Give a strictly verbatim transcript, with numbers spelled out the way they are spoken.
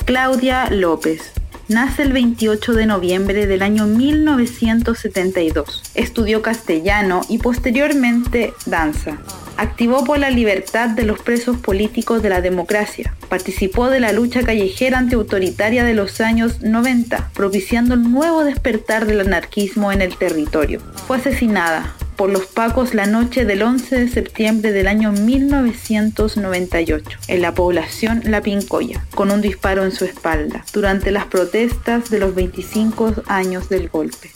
Claudia López. Nace el veintiocho de noviembre del año mil novecientos setenta y dos. Estudió castellano y posteriormente danza. Activó por la libertad de los presos políticos de la democracia. Participó de la lucha callejera antiautoritaria de los años noventa, propiciando el nuevo despertar del anarquismo en el territorio. Fue asesinada por los pacos la noche del once de septiembre del año mil novecientos noventa y ocho, en la población La Pincoya, con un disparo en su espalda, durante las protestas de los veinticinco años del golpe.